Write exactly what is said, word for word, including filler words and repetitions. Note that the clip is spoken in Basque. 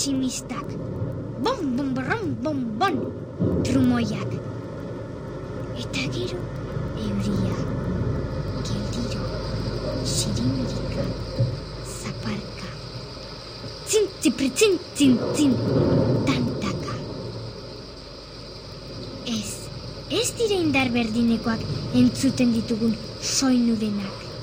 tximistak. Bon, bon, borron, bon, bon, trumoiak. Eta gero, euria, geldiro, sirimirika, zaparka. Tzin, tzipri, tzin, tzin, tzin, tantaka. Ez, ez dire indar berdinekoak entzuten ditugun soinu denak.